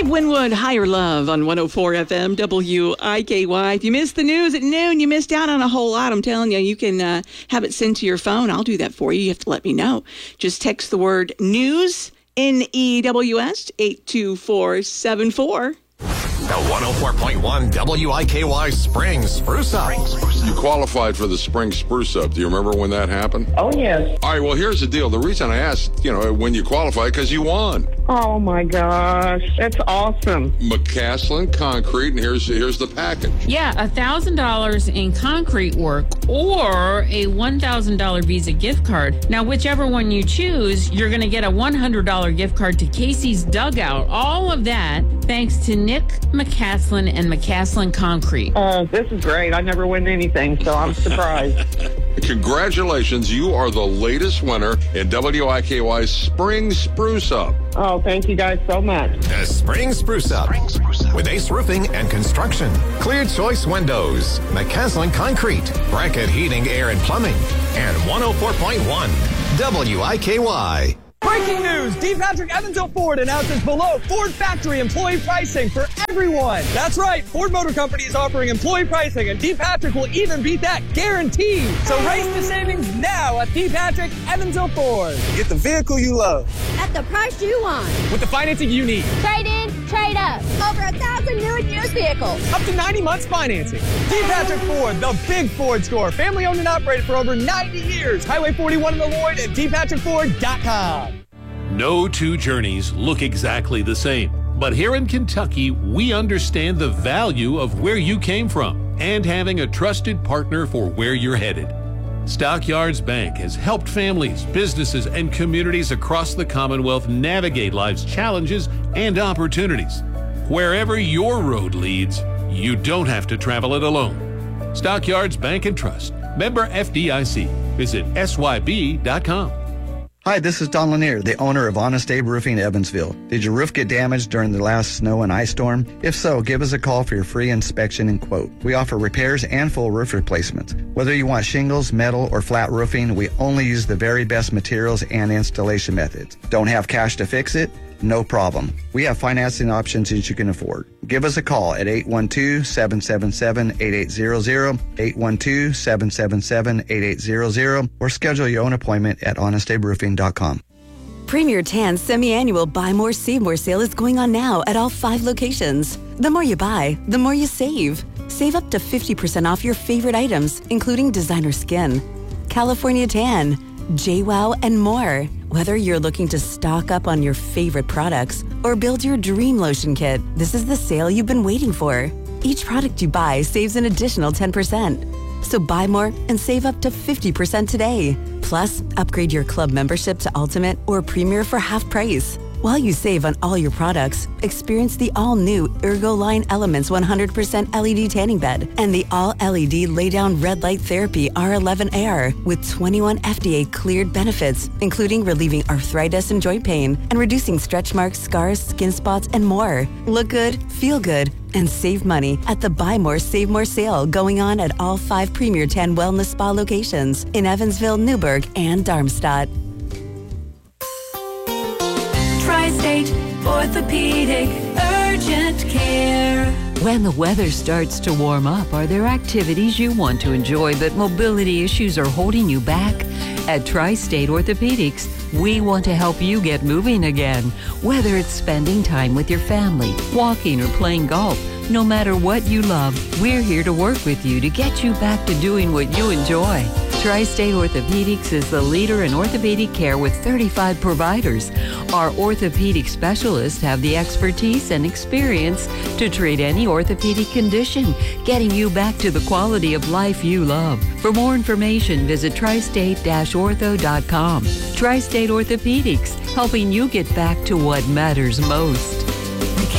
Winwood, Higher Love on 104 FM WIKY. If you missed the news at noon, you missed out on a whole lot. I'm telling you, you can have it sent to your phone. I'll do that for you. You have to let me know. Just text the word news, NEWS, 82474. The 104.1 WIKY Spring Spruce Up. You qualified for the Spring Spruce Up. Do you remember when that happened? Oh, yes. All right, well, here's the deal. The reason I asked, when you qualified, because you won. Oh, my gosh. That's awesome. McCaslin Concrete, and here's the package. Yeah, $1,000 in concrete work or a $1,000 Visa gift card. Now, whichever one you choose, you're going to get a $100 gift card to Casey's Dugout. All of that thanks to Nick McCaslin and McCaslin Concrete. This is great. I never win anything, so I'm surprised. Congratulations. You are the latest winner in WIKY's Spring Spruce Up. Oh, thank you guys so much. The Spring Spruce Up with Ace Roofing and Construction, Clear Choice Windows, McCaslin Concrete, Bracket Heating, Air and Plumbing, and 104.1 WIKY. Breaking news! D. Patrick Evansville Ford announces below Ford factory employee pricing for everyone. That's right, Ford Motor Company is offering employee pricing, and D. Patrick will even beat that guaranteed. So race the savings now at D. Patrick Evansville Ford. Get the vehicle you love at the price you want with the financing you need. Trade in, trade up. Over 1,000 new and used vehicles. Up to 90 months financing. D. Patrick Ford, the big Ford store. Family owned and operated for over 90 years. Highway 41 in Lloyd at dpatrickford.com. No two journeys look exactly the same, but here in Kentucky, we understand the value of where you came from and having a trusted partner for where you're headed. Stockyards Bank has helped families, businesses, and communities across the Commonwealth navigate life's challenges and opportunities. Wherever your road leads, you don't have to travel it alone. Stockyards Bank and Trust, member FDIC. Visit SYB.com. Hi, this is Don Lanier, the owner of Honest Abe Roofing Evansville. Did your roof get damaged during the last snow and ice storm? If so, give us a call for your free inspection and quote. We offer repairs and full roof replacements. Whether you want shingles, metal, or flat roofing, we only use the very best materials and installation methods. Don't have cash to fix it? No problem. We have financing options that you can afford. Give us a call at 812-777-8800, 812-777-8800, or schedule your own appointment at honestaberoofing.com. Premier Tan's semi-annual Buy More, Save More sale is going on now at all 5 locations. The more you buy, the more you save. Save up to 50% off your favorite items, including designer skin, California Tan, JWoww, and more. Whether you're looking to stock up on your favorite products or build your dream lotion kit, this is the sale you've been waiting for. Each product you buy saves an additional 10%. So buy more and save up to 50% today. Plus, upgrade your club membership to Ultimate or Premier for half price. While you save on all your products, experience the all-new Ergoline Elements 100% LED tanning bed and the all-LED lay-down red light therapy R11 Air with 21 FDA-cleared benefits, including relieving arthritis and joint pain and reducing stretch marks, scars, skin spots, and more. Look good, feel good, and save money at the Buy More, Save More sale going on at all 5 Premier Tan Wellness Spa locations in Evansville, Newburgh, and Darmstadt. Tri-State Orthopedic Urgent Care. When the weather starts to warm up, are there activities you want to enjoy but mobility issues are holding you back? At Tri-State Orthopedics, we want to help you get moving again. Whether it's spending time with your family, walking, or playing golf, no matter what you love, we're here to work with you to get you back to doing what you enjoy. Tri-State Orthopedics is the leader in orthopedic care with 35 providers. Our orthopedic specialists have the expertise and experience to treat any orthopedic condition, getting you back to the quality of life you love. For more information, visit tristate-ortho.com. Tri-State Orthopedics, helping you get back to what matters most.